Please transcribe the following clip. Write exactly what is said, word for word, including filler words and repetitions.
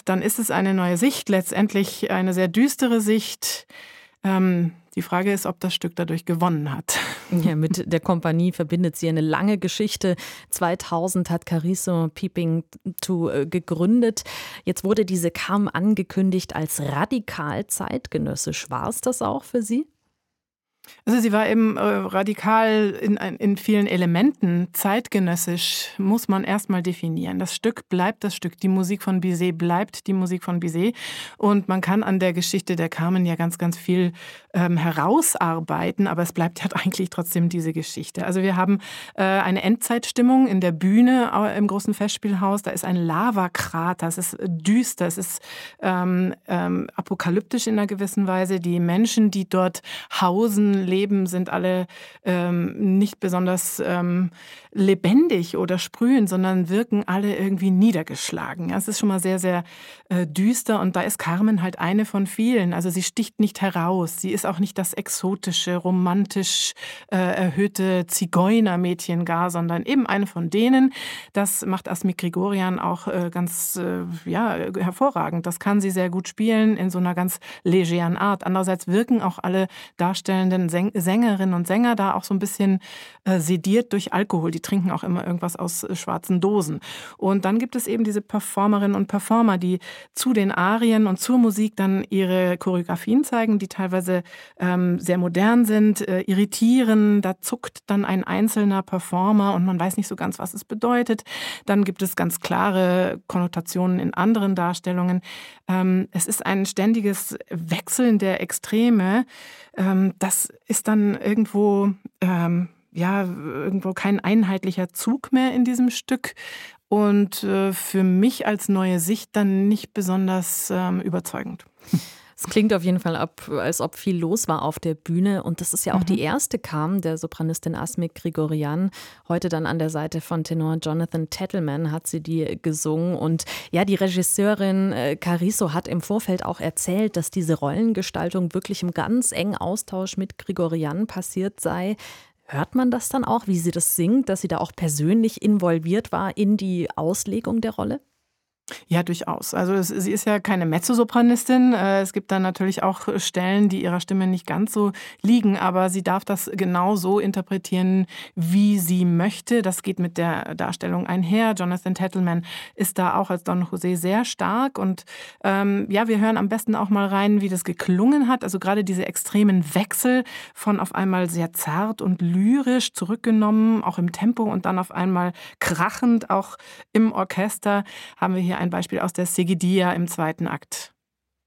dann ist es eine neue Sicht, letztendlich eine sehr düstere Sicht. Ähm, die Frage ist, ob das Stück dadurch gewonnen hat. Ja, mit der Kompanie verbindet sie eine lange Geschichte. zweitausend hat Carrizo Peeping To gegründet. Jetzt wurde diese Carmen angekündigt als radikal zeitgenössisch. War es das auch für Sie? Also sie war eben äh, radikal in, in vielen Elementen. Zeitgenössisch muss man erstmal definieren. Das Stück bleibt das Stück. Die Musik von Bizet bleibt die Musik von Bizet. Und man kann an der Geschichte der Carmen ja ganz, ganz viel ähm, herausarbeiten, aber es bleibt halt eigentlich trotzdem diese Geschichte. Also wir haben äh, eine Endzeitstimmung in der Bühne äh, im großen Festspielhaus. Da ist ein Lavakrater, es ist düster, es ist ähm, ähm, apokalyptisch in einer gewissen Weise. Die Menschen, die dort hausen, leben, sind alle ähm, nicht besonders ähm, lebendig oder sprühend, sondern wirken alle irgendwie niedergeschlagen. Ja, es ist schon mal sehr, sehr äh, düster und da ist Carmen halt eine von vielen. Also sie sticht nicht heraus. Sie ist auch nicht das exotische, romantisch äh, erhöhte Zigeunermädchen gar, sondern eben eine von denen. Das macht Asmik Grigorian auch äh, ganz äh, ja, hervorragend. Das kann sie sehr gut spielen in so einer ganz legeren Art. Andererseits wirken auch alle darstellenden Sängerinnen und Sänger da auch so ein bisschen äh, sediert durch Alkohol. Die trinken auch immer irgendwas aus äh, schwarzen Dosen. Und dann gibt es eben diese Performerinnen und Performer, die zu den Arien und zur Musik dann ihre Choreografien zeigen, die teilweise ähm, sehr modern sind, äh, irritieren. Da zuckt dann ein einzelner Performer und man weiß nicht so ganz, was es bedeutet. Dann gibt es ganz klare Konnotationen in anderen Darstellungen. Ähm, es ist ein ständiges Wechseln der Extreme. Ähm, das ist dann irgendwo, ähm, ja, irgendwo kein einheitlicher Zug mehr in diesem Stück und äh, für mich als neue Sicht dann nicht besonders ähm, überzeugend. Es klingt auf jeden Fall ab, als ob viel los war auf der Bühne. Und das ist ja auch mhm. die erste Carmen der Sopranistin Asmik Grigorian. Heute dann an der Seite von Tenor Jonathan Tettleman hat sie die gesungen. Und ja, die Regisseurin Carrizo hat im Vorfeld auch erzählt, dass diese Rollengestaltung wirklich im ganz engen Austausch mit Grigorian passiert sei. Hört man das dann auch, wie sie das singt, dass sie da auch persönlich involviert war in die Auslegung der Rolle? Ja, durchaus. Also es, sie ist ja keine Mezzosopranistin. Es gibt dann natürlich auch Stellen, die ihrer Stimme nicht ganz so liegen, aber sie darf das genau so interpretieren, wie sie möchte. Das geht mit der Darstellung einher. Jonathan Tettleman ist da auch als Don José sehr stark und ähm, ja, wir hören am besten auch mal rein, wie das geklungen hat. Also gerade diese extremen Wechsel von auf einmal sehr zart und lyrisch zurückgenommen, auch im Tempo und dann auf einmal krachend, auch im Orchester, haben wir hier ein Beispiel aus der Seguidilla im zweiten Akt.